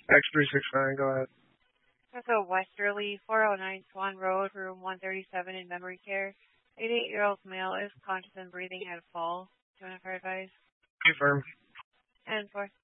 X369, go ahead. So Westerly, 409 Swan Road, room 137 in memory care. 88-year-old male is conscious and breathing, had a fall. Do you want to advise? Confirm. And 4.